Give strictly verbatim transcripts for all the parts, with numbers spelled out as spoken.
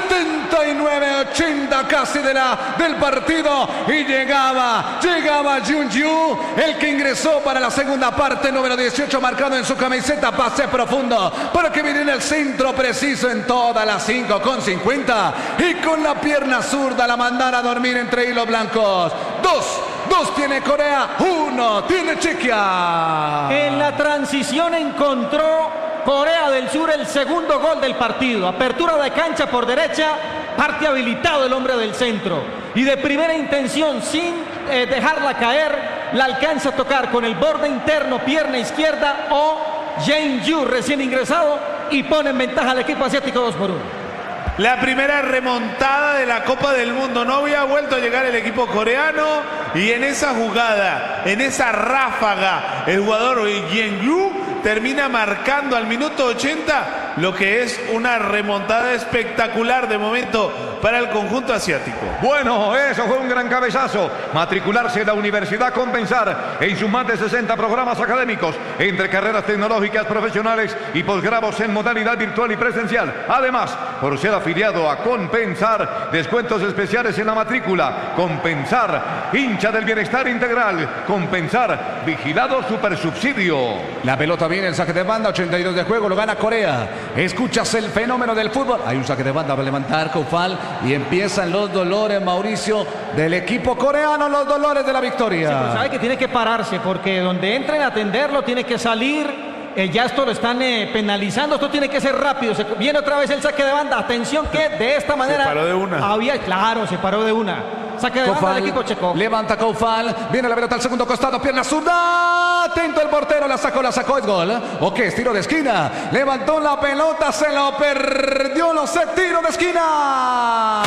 setenta y nueve ochenta casi de la, del partido. Y llegaba, llegaba Jun-Yu, el que ingresó para la segunda parte, número dieciocho, marcado en su camiseta. Pase profundo para que viene en el centro preciso en todas las cinco con cincuenta. Y con la pierna zurda la mandan a dormir entre hilos blancos. Dos. Dos tiene Corea, uno tiene Chequia. En la transición encontró Corea del Sur el segundo gol del partido. Apertura de cancha por derecha, parte habilitado el hombre del centro. Y de primera intención, sin eh, dejarla caer, la alcanza a tocar con el borde interno, pierna izquierda, o Jun-Yu, recién ingresado, y pone en ventaja al equipo asiático dos por uno. La primera remontada de la Copa del Mundo. No había vuelto a llegar el equipo coreano. Y en esa jugada, en esa ráfaga, el jugador Jun-Yu termina marcando al minuto ochenta lo que es una remontada espectacular de momento para el conjunto asiático. Bueno, eso fue un gran cabezazo. Matricularse en la Universidad Compensar en sus más de sesenta programas académicos entre carreras tecnológicas profesionales y posgrados en modalidad virtual y presencial. Además, por ser afiliado a Compensar, descuentos especiales en la matrícula. Compensar, hincha del bienestar integral. Compensar, vigilado supersubsidio. La pelota viene, el saque de banda, ochenta y dos de juego, lo gana Corea. Escuchas el fenómeno del fútbol. Hay un saque de banda para levantar Koufal y empiezan los dolores, Mauricio, del equipo coreano, los dolores de la victoria. Sí, pero sabe que tiene que pararse porque donde entren a atenderlo tiene que salir. Eh, ya esto lo están eh, penalizando, esto tiene que ser rápido. Se, viene otra vez el saque de banda. Atención que de esta manera se paró de una. Había, claro, se paró de una. Saque de banda del equipo checo. Levanta Koufal, viene la pelota al segundo costado, pierna zurda. Atento el portero, la sacó, la sacó, es gol. ¿O qué? Es tiro de esquina. Levantó la pelota, se lo perdió, lo sé, tiro de esquina.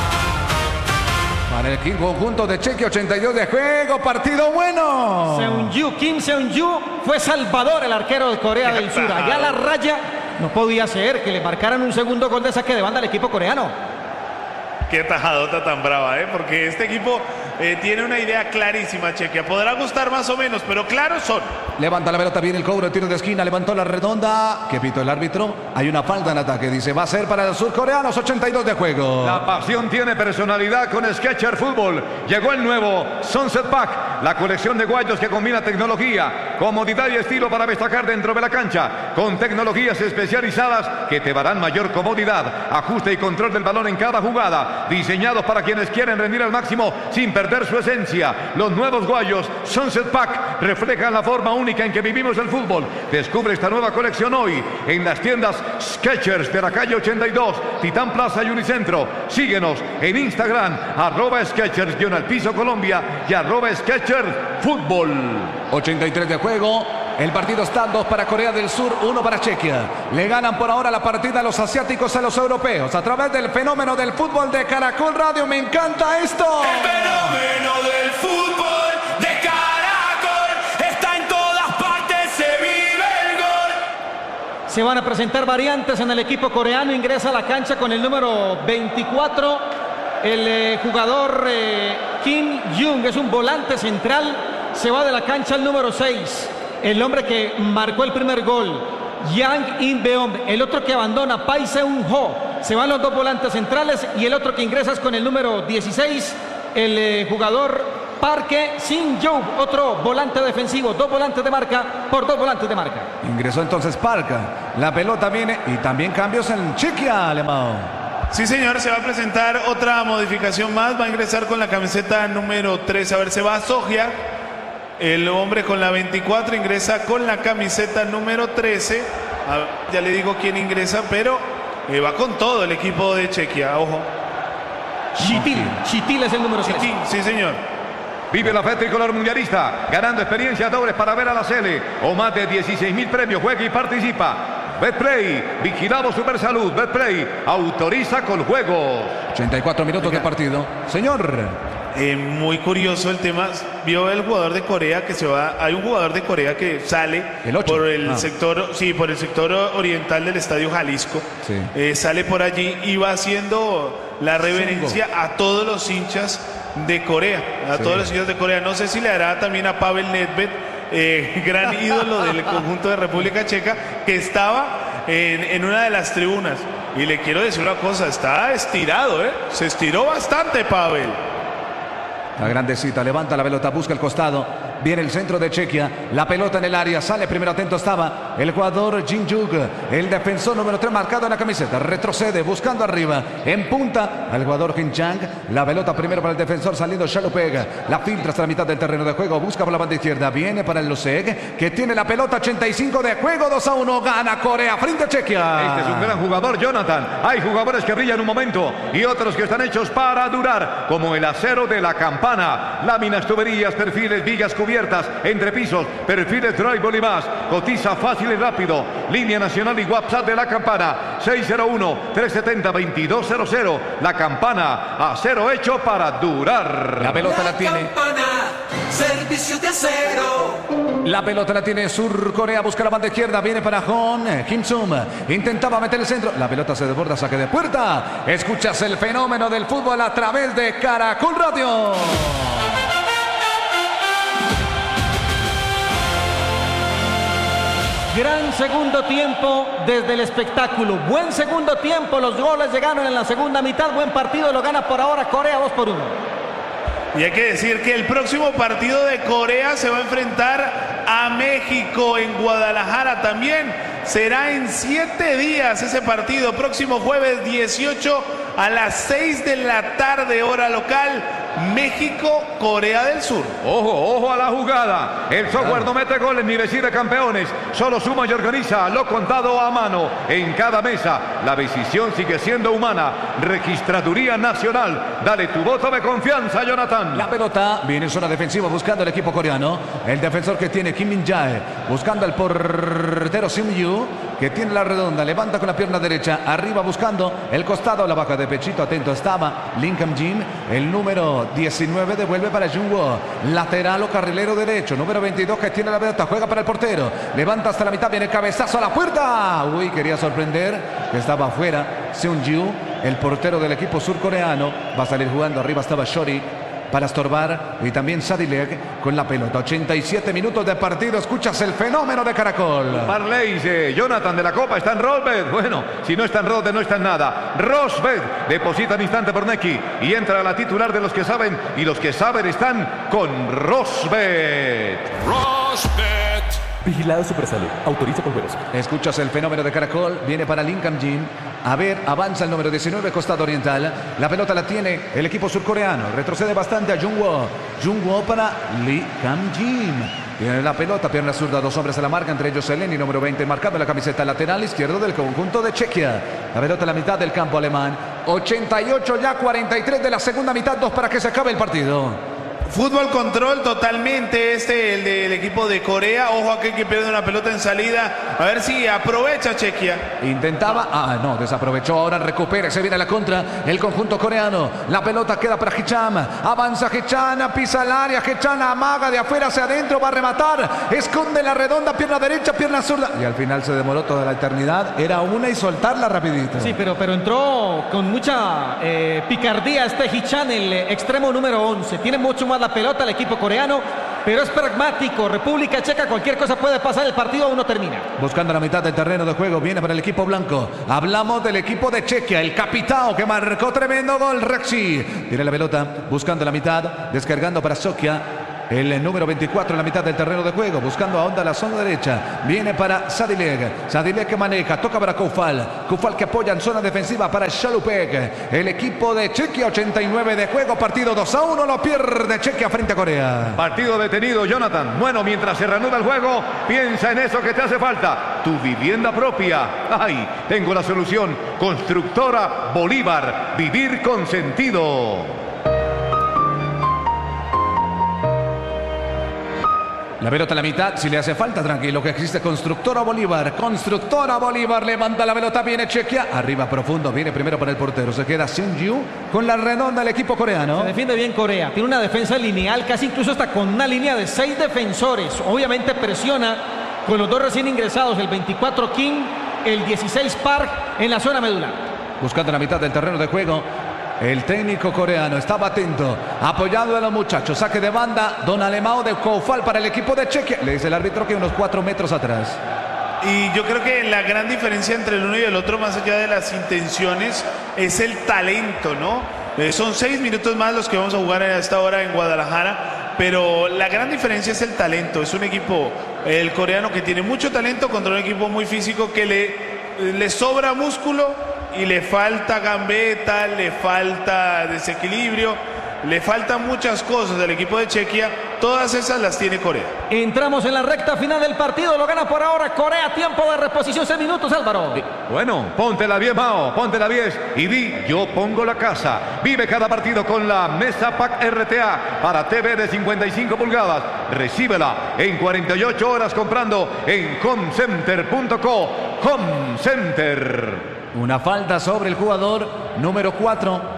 Para el conjunto de Chequia, ochenta y dos de juego, partido bueno. Seung-Yu, Kim Seung-Yu fue salvador, el arquero de Corea del Sur. Allá a la raya no podía ser que le marcaran un segundo gol de saque de banda al equipo coreano. Qué tajadota tan brava, ¿eh? Porque este equipo eh, tiene una idea clarísima, Chequia. Podrá gustar más o menos, pero claros son. Levanta la pelota, viene el cobro, el tiro de esquina, levantó la redonda. ¿Qué pitó el árbitro? Hay una falta en ataque, dice, va a ser para los surcoreanos, ochenta y dos de juego. La pasión tiene personalidad con Skechers Fútbol. Llegó el nuevo Sunset Pack, la colección de guayos que combina tecnología, comodidad y estilo para destacar dentro de la cancha, con tecnologías especializadas que te darán mayor comodidad, ajuste y control del balón en cada jugada, diseñados para quienes quieren rendir al máximo sin perder su esencia. Los nuevos guayos Sunset Pack reflejan la forma única en que vivimos el fútbol. Descubre esta nueva colección hoy en las tiendas Skechers de la calle ochenta y dos, Titán Plaza y Unicentro. Síguenos en Instagram, arroba Skechers guión al piso Colombia y arroba Skechers Fútbol. ochenta y tres de juego. El partido está dos para Corea del Sur, uno para Chequia. Le ganan por ahora la partida a los asiáticos a los europeos. A través del fenómeno del fútbol de Caracol Radio. Me encanta esto. El fenómeno del fútbol de Caracol está en todas partes, se vive el gol. Se van a presentar variantes en el equipo coreano. Ingresa a la cancha con el número veinticuatro. El eh, jugador eh, Kim Jung, es un volante central. Se va de la cancha el número seis. El hombre que marcó el primer gol, Yang In-beom. El otro que abandona, Pai Seung-ho. Se van los dos volantes centrales y el otro que ingresa es con el número dieciséis, el eh, jugador Park Shin-young, otro volante defensivo. Dos volantes de marca por dos volantes de marca. Ingresó entonces Park. La pelota viene y también cambios en Chequia, Alemão. Sí, señor, se va a presentar otra modificación más. Va a ingresar con la camiseta número tres. A ver, se va a Sogia. El hombre con la veinticuatro ingresa con la camiseta número trece. A, ya le digo quién ingresa, pero eh, va con todo el equipo de Chequia, ojo. Chitil, Chitil es el número seis. Chitil, sí, señor. Vive la fe tricolor mundialista, ganando experiencias dobles para ver a la Sele o más de dieciséis mil premios. Juega y participa. Betplay, vigilado Supersalud. Betplay, autoriza con juegos. ochenta y cuatro minutos Oiga. de partido. Señor. Eh, muy curioso el tema. Vio el jugador de Corea que se va. Hay un jugador de Corea que sale el ocho. por el ah. sector, sí, por el sector oriental del Estadio Jalisco. Sí. Eh, sale por allí y va haciendo la reverencia Cinco. a todos los hinchas de Corea, a sí. todos los hinchas de Corea. No sé si le hará también a Pavel Nedved, eh, gran ídolo del conjunto de República Checa, que estaba en, en una de las tribunas. Y le quiero decir una cosa, está estirado, ¿eh? Se estiró bastante, Pavel. La grandecita levanta la pelota, busca el costado. Viene el centro de Chequia, la pelota en el área, sale primero, atento estaba el jugador Jin Juk, el defensor número tres marcado en la camiseta, retrocede buscando arriba, en punta al jugador Kim Chang, la pelota primero para el defensor saliendo Shalupeg, la filtra hasta la mitad del terreno de juego, busca por la banda izquierda, viene para el Luseg, que tiene la pelota, ochenta y cinco de juego, dos a uno, gana Corea frente a Chequia. Este es un gran jugador, Jonathan. Hay jugadores que brillan un momento y otros que están hechos para durar, como el acero de la campana, láminas, tuberías, perfiles, vigas cubiertas, entre pisos, perfiles, drywall y más. Cotiza fácil y rápido. Línea nacional y WhatsApp de la campana seis cero uno, tres siete cero, dos dos cero cero. La campana, acero hecho para durar. La pelota la, la tiene. Campana, servicio de acero. La pelota la tiene Sur Corea, busca la banda izquierda, viene para Hon Kim Sum, intentaba meter el centro, la pelota se desborda, saque de puerta. Escuchas el fenómeno del fútbol a través de Caracol Radio. Gran segundo tiempo desde el espectáculo. Buen segundo tiempo. Los goles llegaron en la segunda mitad. Buen partido. Lo gana por ahora Corea dos por uno. Y hay que decir que el próximo partido de Corea se va a enfrentar a México en Guadalajara también. Será en siete días ese partido. Próximo jueves dieciocho a las seis de la tarde, hora local. México, Corea del Sur. Ojo, ojo a la jugada. El software no mete goles ni decide campeones. Solo suma y organiza lo contado a mano. En cada mesa, la decisión sigue siendo humana. Registraduría Nacional. Dale tu voto de confianza, Jonathan. La pelota viene en zona defensiva buscando el equipo coreano. El defensor que tiene Kim Min-jae. Buscando al portero Sim-yu, que tiene la redonda. Levanta con la pierna derecha. Arriba buscando el costado. La baja de pechito. Atento estaba Lim Kam-jin. El número diecinueve devuelve para Jungwoo, lateral o carrilero derecho, número veintidós que tiene la pelota, juega para el portero, levanta hasta la mitad, viene cabezazo a la puerta, uy, quería sorprender, que estaba afuera, Seung-ju, el portero del equipo surcoreano, va a salir jugando, arriba estaba Shori, para estorbar, y también Sadilek con la pelota. ochenta y siete minutos de partido. Escuchas el fenómeno de Caracol. Parley, eh, Jonathan de la Copa está en Rosbet. Bueno, si no está en Rosbet, no está en nada. Rosbet deposita al instante por Neki y entra a la titular de los que saben, y los que saben están con Rosbet. Rosbet. Vigilado Supersalud. Autoriza con juegos. Escuchas el fenómeno de Caracol. Viene para Lim Kam-jin. A ver, avanza el número diecinueve, costado oriental. La pelota la tiene el equipo surcoreano. Retrocede bastante a Jungwoo. Jungwoo para Lee Kam-jin. Tiene la pelota, pierna zurda, dos hombres a la marca, entre ellos Eleni, número veinte, marcando la camiseta lateral izquierdo del conjunto de Chequia. La pelota a la mitad del campo alemán. ochenta y ocho ya, cuarenta y tres de la segunda mitad, dos para que se acabe el partido. Fútbol control totalmente este, el del equipo de Corea. Ojo aquel que pierde una pelota en salida. A ver si aprovecha Chequia. Intentaba, ah no, desaprovechó, ahora recupera, se viene a la contra el conjunto coreano. La pelota queda para Hicham, avanza Hicham, pisa el área, Hicham amaga de afuera hacia adentro, va a rematar, esconde la redonda, pierna derecha, pierna zurda. Y al final se demoró toda la eternidad, era una y soltarla rapidito. Sí, pero, pero entró con mucha eh, picardía este Hicham, el eh, extremo número once. Tiene mucho más la pelota el equipo coreano, pero es pragmático. República Checa, cualquier cosa puede pasar, el partido aún no termina. Buscando la mitad del terreno de juego, viene para el equipo blanco. Hablamos del equipo de Chequia, el capitán que marcó tremendo gol, Rexy. Tiene la pelota, buscando la mitad, descargando para Sokia. El número veinticuatro en la mitad del terreno de juego, buscando a onda la zona derecha. Viene para Sadilek. Sadilek que maneja, toca para Koufal. Koufal que apoya en zona defensiva para Shalupek. El equipo de Chequia, ochenta y nueve de juego, partido dos a uno, lo pierde Chequia frente a Corea. Partido detenido, Jonathan. Bueno, mientras se reanuda el juego, piensa en eso que te hace falta. Tu vivienda propia. ¡Ay! Tengo la solución. Constructora Bolívar. Vivir con sentido. La pelota a la mitad, si le hace falta, tranquilo, que existe Constructora Bolívar. Constructora Bolívar, levanta la pelota, viene Chequia. Arriba profundo, viene primero para el portero. Se queda Seung-ju con la redonda el equipo coreano. Se defiende bien Corea, tiene una defensa lineal, casi incluso hasta con una línea de seis defensores. Obviamente presiona con los dos recién ingresados, el veinticuatro Kim, el dieciséis Park en la zona medular. Buscando la mitad del terreno de juego. El técnico coreano estaba atento, apoyando a los muchachos. Saque de banda, Don Alemão de Koufal para el equipo de Chequia. Le dice el árbitro que unos cuatro metros atrás. Y yo creo que la gran diferencia entre el uno y el otro, más allá de las intenciones, es el talento, ¿no? Eh, son seis minutos más los que vamos a jugar a esta hora en Guadalajara, pero la gran diferencia es el talento. Es un equipo, el coreano, que tiene mucho talento contra un equipo muy físico que le, le sobra músculo y le falta gambeta, le falta desequilibrio, le faltan muchas cosas del equipo de Chequia. Todas esas las tiene Corea. Entramos en la recta final del partido. Lo gana por ahora Corea. Tiempo de reposición, seis minutos, Álvaro. Bueno, ponte la diez, Mao, ponte la diez y di, yo pongo la casa. Vive cada partido con la Mesa Pack R T A para T V de cincuenta y cinco pulgadas. Recíbela en cuarenta y ocho horas comprando en homecenter punto co. Home Center. Una falta sobre el jugador número cuatro.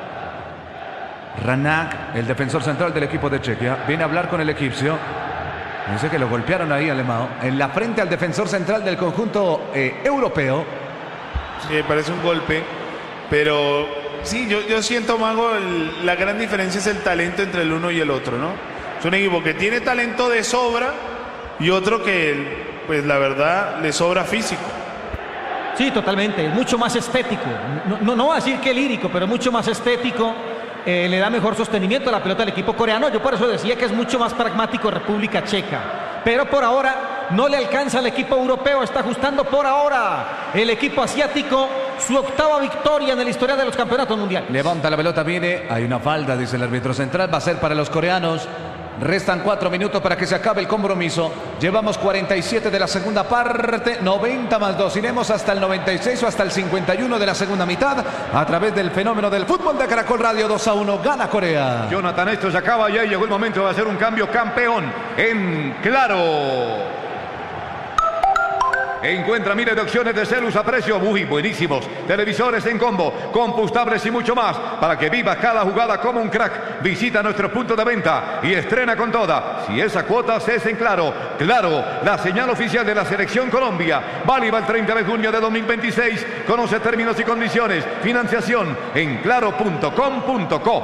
Ranak, el defensor central del equipo de Chequia, viene a hablar con el egipcio. Dice que lo golpearon ahí, Alemão, en la frente al defensor central del conjunto eh, europeo. Sí, parece un golpe, pero sí, yo, yo siento, Mago, el, la gran diferencia es el talento entre el uno y el otro, ¿no? Es un equipo que tiene talento de sobra y otro que, pues la verdad, le sobra físico. Sí, totalmente, mucho más estético. No, no, no voy a decir que lírico, pero mucho más estético. Eh, le da mejor sostenimiento a la pelota al equipo coreano. Yo por eso decía que es mucho más pragmático República Checa. Pero por ahora no le alcanza al equipo europeo. Está ajustando por ahora el equipo asiático su octava victoria en la historia de los campeonatos mundiales. Levanta la pelota, viene. Hay una falta, dice el árbitro central. Va a ser para los coreanos. Restan cuatro minutos para que se acabe el compromiso. Llevamos cuarenta y siete de la segunda parte, noventa más dos. Iremos hasta el noventa y seis o hasta el cincuenta y uno de la segunda mitad a través del fenómeno del fútbol de Caracol Radio. Dos a uno, gana Corea. Jonathan, esto se acaba ya y llegó el momento de hacer un cambio campeón en Claro. Encuentra miles de opciones de celus a precio muy buenísimos. Televisores en combo, compostables y mucho más. Para que vivas cada jugada como un crack. Visita nuestro punto de venta y estrena con toda. Si esa cuota se es en Claro. Claro, la señal oficial de la Selección Colombia. Válida el treinta de junio de dos mil veintiséis. Conoce términos y condiciones. Financiación en claro punto com punto co.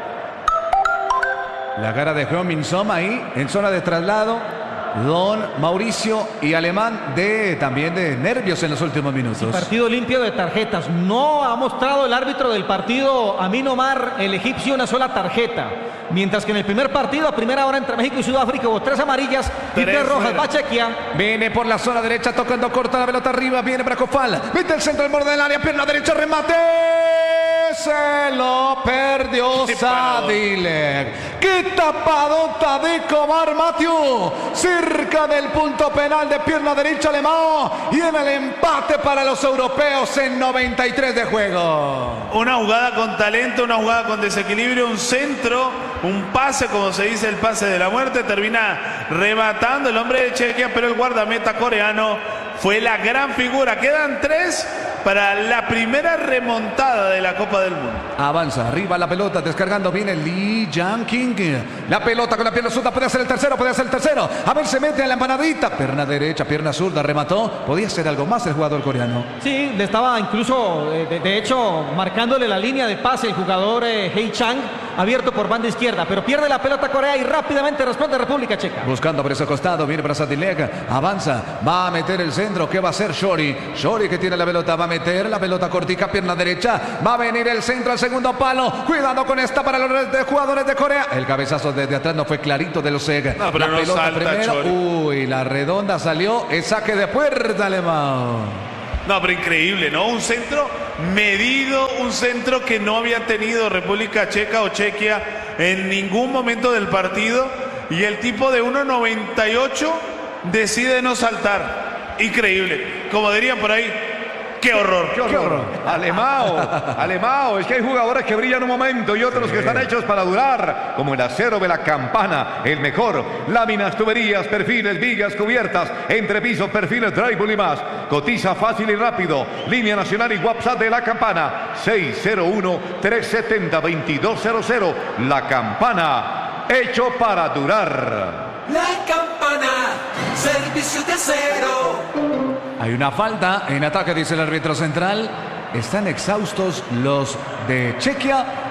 La cara de Heung-min Son ahí en zona de traslado. Don Mauricio y Alemán de también de nervios en los últimos minutos. Partido limpio de tarjetas. No ha mostrado el árbitro del partido, Amin Omar, el egipcio, una sola tarjeta. Mientras que en el primer partido, a primera hora entre México y Sudáfrica, hubo tres amarillas y tres, tres rojas. Va Chequia. Viene por la zona derecha, tocando corta la pelota arriba. Viene para Cofal. Mete el centro del borde del área, pierna derecha, remate. Se lo perdió Sadilek. ¡Qué tapadota de Comar Mathieu! Cerca del punto penal de pierna derecha Alemão. Y en el empate para los europeos en noventa y tres de juego. Una jugada con talento, una jugada con desequilibrio, un centro, un pase, como se dice, el pase de la muerte. Termina rematando el hombre de Chequia, pero el guardameta coreano fue la gran figura. Quedan tres para la primera remontada de la Copa del Mundo. Avanza, arriba la pelota, descargando viene Lee Yang-king. La pelota con la pierna zurda, puede ser el tercero, puede ser el tercero. A ver, se mete en la empanadita. Pierna derecha, pierna zurda, remató. Podía ser algo más el jugador coreano. Sí, le estaba incluso, de, de hecho, marcándole la línea de pase el jugador eh, Hei Chang, abierto por banda izquierda, pero pierde la pelota Corea y rápidamente responde República Checa. Buscando por ese costado, viene para Sadilek, avanza, va a meter el centro. ¿Qué va a hacer Shori? Shori que tiene la pelota, va a meter la pelota cortica, pierna derecha, va a venir el centro al segundo palo. Cuidado con esta para los de jugadores de Corea. El cabezazo desde atrás no fue clarito de los Sega. No, pero la no pelota salta, primero. Shori. Uy, la redonda salió. Es saque de puerta, Alemão. No, pero increíble, ¿no? Un centro medido, un centro que no había tenido República Checa o Chequia en ningún momento del partido. Y el tipo de uno noventa y ocho decide no saltar. Increíble. Como dirían por ahí, ¡qué horror! ¡Qué horror! ¡Qué horror! Alemão, Alemão, es que hay jugadores que brillan un momento y otros sí. que están hechos para durar, como el acero de la Campana, el mejor. Láminas, tuberías, perfiles, vigas, cubiertas, entrepisos, perfiles, drywall y más. Cotiza fácil y rápido. Línea nacional y WhatsApp de la Campana, seis cero uno, tres siete cero, dos dos cero cero. La Campana, hecho para durar. La Campana, servicio de acero. Hay una falta en ataque, dice el árbitro central. Están exhaustos los de Chequia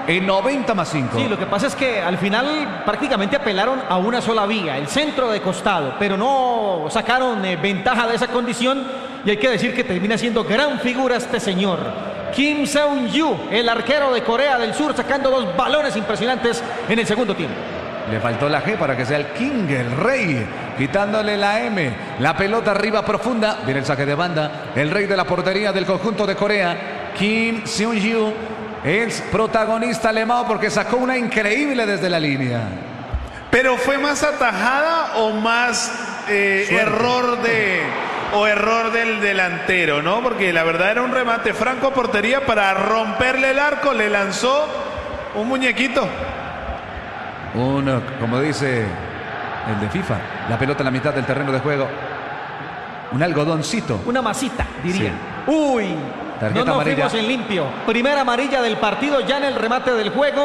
en noventa más cinco. Sí, lo que pasa es que al final prácticamente apelaron a una sola vía, el centro de costado, pero no sacaron eh, ventaja de esa condición y hay que decir que termina siendo gran figura este señor. Kim Seung-yu, el arquero de Corea del Sur, sacando dos balones impresionantes en el segundo tiempo. Le faltó la G para que sea el King, el rey, quitándole la M. La pelota arriba profunda. Viene el saque de banda. El rey de la portería del conjunto de Corea, Kim Seung-yu, es protagonista alemán porque sacó una increíble desde la línea. Pero fue más atajada o más eh, error de o error del delantero, ¿no? Porque la verdad era un remate franco a portería para romperle el arco. Le lanzó un muñequito. Uno, como dice el de FIFA, la pelota en la mitad del terreno de juego. Un algodoncito. Una masita, diría. Sí. Uy, tarjeta no nos amarilla. fuimos en limpio. Primera amarilla del partido ya en el remate del juego.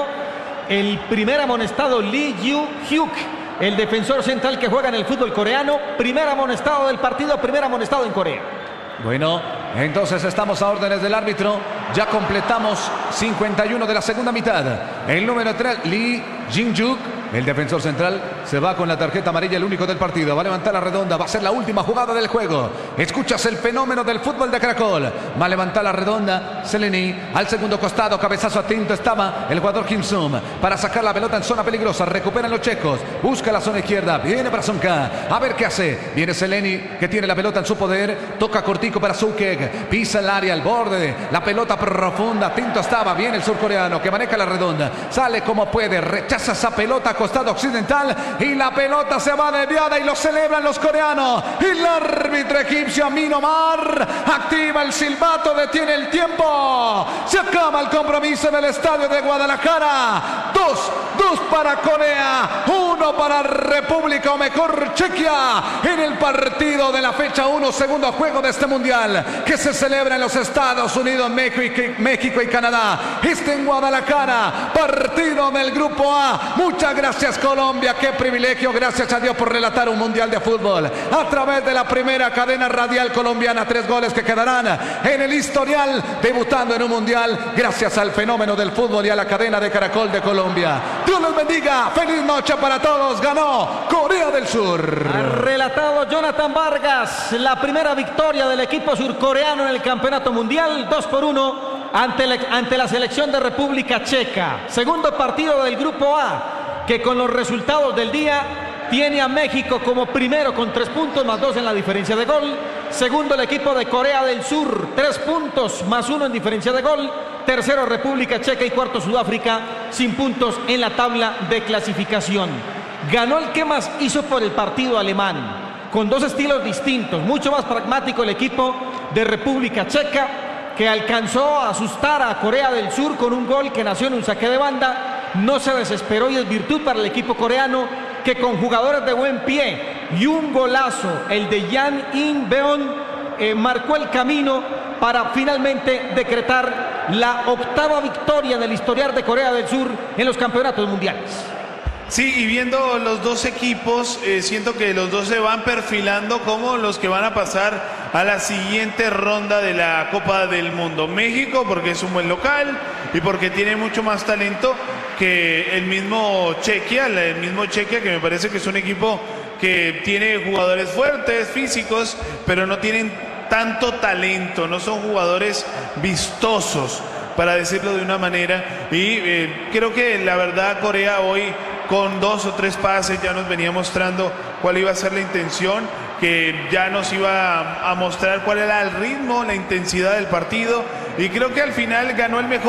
El primer amonestado Lee Yu-hyuk, el defensor central que juega en el fútbol coreano. Primer amonestado del partido, primer amonestado en Corea. Bueno, entonces estamos a órdenes del árbitro. Ya completamos cincuenta y uno de la segunda mitad. El número tres, Lee Jin-juk, el defensor central, se va con la tarjeta amarilla, el único del partido. Va a levantar la redonda, va a ser la última jugada del juego. Escuchas el fenómeno del fútbol de Caracol. Va a levantar la redonda, Seleni, al segundo costado, cabezazo atento estaba el jugador Kim Sum para sacar la pelota en zona peligrosa. Recuperan los checos, busca la zona izquierda, viene para Sonka, a ver qué hace. Viene Seleni, que tiene la pelota en su poder, toca cortico para Sukek, pisa el área, al borde, la pelota profunda, atento estaba, viene el surcoreano que maneja la redonda, sale como puede, rechaza esa pelota, costado occidental, y la pelota se va desviada y lo celebran los coreanos. El árbitro egipcio Amin Omar activa el silbato, detiene el tiempo. Se acaba el compromiso en el estadio de Guadalajara. Dos, dos para Corea, uno para República o mejor Chequia en el partido de la fecha uno, segundo juego de este mundial que se celebra en los Estados Unidos, México y, México y Canadá. Este en Guadalajara, partido del grupo A. Muchas gracias Colombia, qué privilegio, gracias a Dios por relatar un mundial de fútbol a través de la primera cadena radial colombiana. Tres goles que quedarán en el historial, debutando en un mundial gracias al fenómeno del fútbol y a la cadena de Caracol de Colombia. Dios los bendiga, feliz noche para todos. Ganó Corea del Sur. Ha relatado Jonathan Vargas la primera victoria del equipo surcoreano en el campeonato mundial, dos por uno ante la, ante la selección de República Checa. Segundo partido del grupo A, que con los resultados del día tiene a México como primero con tres puntos más dos en la diferencia de gol. Segundo el equipo de Corea del Sur, tres puntos más uno en diferencia de gol. Tercero República Checa y cuarto Sudáfrica sin puntos en la tabla de clasificación. Ganó el que más hizo por el partido alemán, con dos estilos distintos, mucho más pragmático el equipo de República Checa, que alcanzó a asustar a Corea del Sur con un gol que nació en un saque de banda. No se desesperó y es virtud para el equipo coreano, que con jugadores de buen pie y un golazo, el de Yang In-beon, eh, marcó el camino para finalmente decretar la octava victoria en el historial de Corea del Sur en los campeonatos mundiales. Sí, y viendo los dos equipos, eh, siento que los dos se van perfilando como los que van a pasar a la siguiente ronda de la Copa del Mundo. México, porque es un buen local y porque tiene mucho más talento que el mismo Chequia, el mismo Chequia, que me parece que es un equipo que tiene jugadores fuertes, físicos, pero no tienen tanto talento, no son jugadores vistosos, para decirlo de una manera. Y eh, creo que la verdad Corea hoy, con dos o tres pases, ya nos venía mostrando cuál iba a ser la intención, que ya nos iba a mostrar cuál era el ritmo, la intensidad del partido, y creo que al final ganó el mejor.